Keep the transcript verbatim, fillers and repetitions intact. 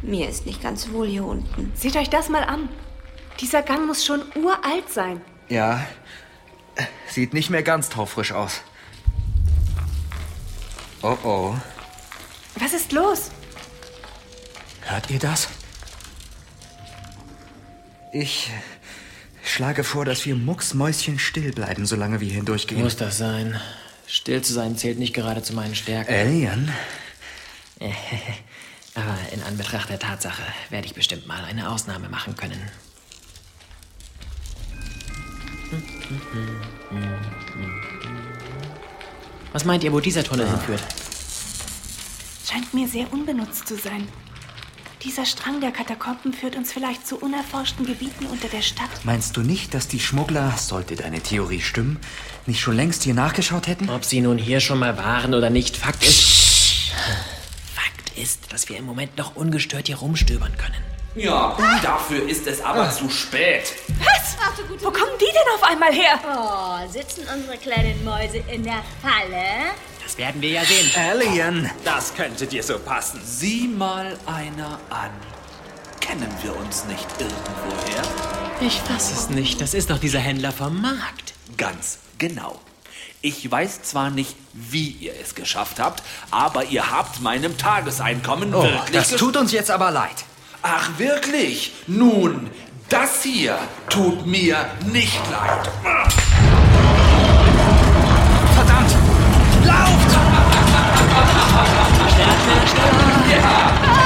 Mir ist nicht ganz wohl hier unten. Seht euch das mal an. Dieser Gang muss schon uralt sein. Ja, sieht nicht mehr ganz taufrisch aus. Oh oh. Was ist los? Hört ihr das? Ich schlage vor, dass wir mucksmäuschenstill bleiben, solange wir hindurchgehen. Muss das sein? Still zu sein zählt nicht gerade zu meinen Stärken. Alien? Aber in Anbetracht der Tatsache werde ich bestimmt mal eine Ausnahme machen können. Was meint ihr, wo dieser Tunnel ah. hinführt? Scheint mir sehr unbenutzt zu sein. Dieser Strang der Katakomben führt uns vielleicht zu unerforschten Gebieten unter der Stadt. Meinst du nicht, dass die Schmuggler, sollte deine Theorie stimmen, nicht schon längst hier nachgeschaut hätten? Ob sie nun hier schon mal waren oder nicht, Fakt ist... Fakt ist, dass wir im Moment noch ungestört hier rumstöbern können. Ja, dafür ist es aber ah. zu spät. Was? Warte, gute Wo kommen die denn auf einmal her? Oh, sitzen unsere kleinen Mäuse in der Falle? Das werden wir ja sehen. Alien! Das könnte dir so passen. Sieh mal einer an. Kennen wir uns nicht irgendwoher? Ich fass es nicht. Das ist doch dieser Händler vom Markt. Ganz genau. Ich weiß zwar nicht, wie ihr es geschafft habt, aber ihr habt meinem Tageseinkommen oh, wirklich... Das tut uns jetzt aber leid. Ach, wirklich? Nun, das hier tut mir nicht leid. Verdammt! Lauft! Schneller, schneller, schneller! Ja!